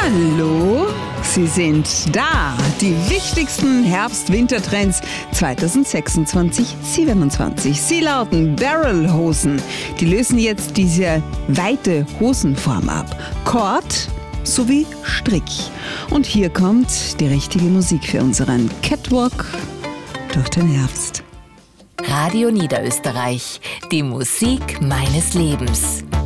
Hallo, sie sind da. Die wichtigsten Herbst-Winter-Trends 2026-27. Sie lauten Barrelhosen. Die lösen jetzt diese weite Hosenform ab. Cord sowie Strick. Und hier kommt die richtige Musik für unseren Catwalk durch den Herbst. Radio Niederösterreich, die Musik meines Lebens.